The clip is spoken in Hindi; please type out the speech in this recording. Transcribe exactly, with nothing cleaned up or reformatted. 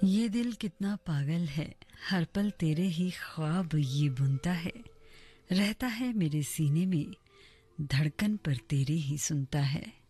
ये दिल कितना पागल है, हर पल तेरे ही ख्वाब ये बुनता है। रहता है मेरे सीने में, धड़कन पर तेरे ही सुनता है।